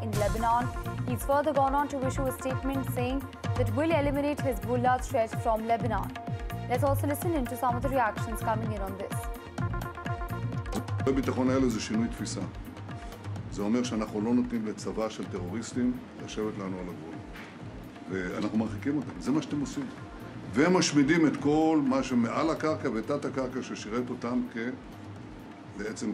in Lebanon. He's further gone on to issue a statement saying that will eliminate Hezbollah threat from Lebanon. Let's also listen into some of the reactions coming in on this. הביטחון האלה זה שינוי תפיסה. זה אומר שאנחנו לא נותנים לצבא של טרוריסטים לשבת לנו על הגבול. ואנחנו מרחיקים אותם, זה מה שאתם עושים. והם משמידים את כל מה שמעל הקרקע ותת הקרקע ששירת אותם בעצם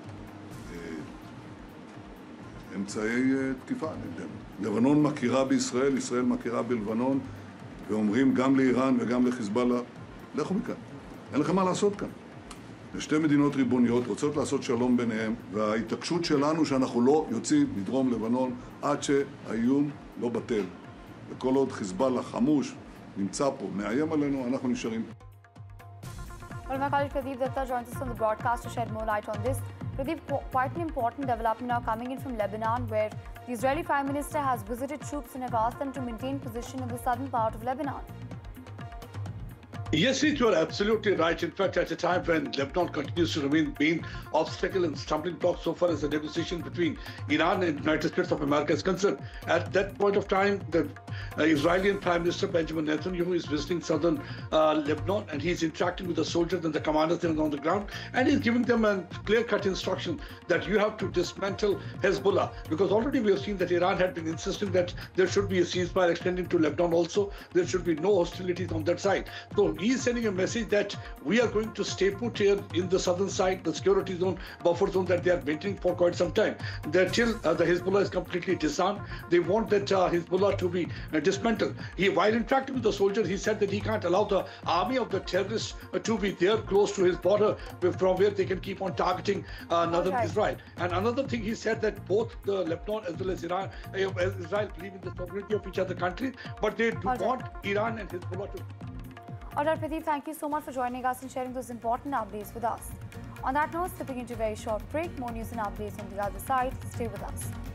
כאמצעי תקיפה נגדנו. לבנון מכירה בישראל, ישראל מכירה בלבנון, ואומרים גם לאיראן וגם לחיזבאללה, לכו מכאן, אין לכם מה לעשות כאן. שתי מדינות ריבוניות רוצות לעשות שלום ביניהם, וההתעקשות שלנו שאנחנו לא יוצאים מדרום לבנון עד שהאיום לא בטל. וכל עוד חיזבאללה חמוש נמצא פה, מאיים עלינו, אנחנו נשארים. Well, my colleague Pradeep Datta joins us on the broadcast to shed more light on this. Pradeep, quite an important development now coming in from Lebanon, where the Israeli Prime Minister has visited troops and have asked them to maintain position in the southern part of Lebanon. Yes, you are absolutely right. In fact, at a time when Lebanon continues to remain main obstacle and stumbling block so far as the negotiation between Iran and the United States of America is concerned, at that point of time, the Israeli Prime Minister Benjamin Netanyahu is visiting southern Lebanon, and he's interacting with the soldiers and the commanders on the ground, and he's giving them a clear-cut instruction that you have to dismantle Hezbollah, because already we have seen that Iran had been insisting that there should be a ceasefire extending to Lebanon also. There should be no hostilities on that side. So he is sending a message that we are going to stay put here in the southern side, the security zone, buffer zone that they are maintaining for quite some time. That till the Hezbollah is completely disarmed, they want that Hezbollah to be dismantled. While interacting with the soldiers, he said that he can't allow the army of the terrorists to be there close to his border from where they can keep on targeting northern Israel. And another thing he said that both the Lebanon as well as Iran, Israel believe in the sovereignty of each other country, but they do want Iran and Hezbollah to... Alright, Pradeep, thank you so much for joining us and sharing those important updates with us. On that note, stepping into a very short break, more news and updates on the other side. Stay with us.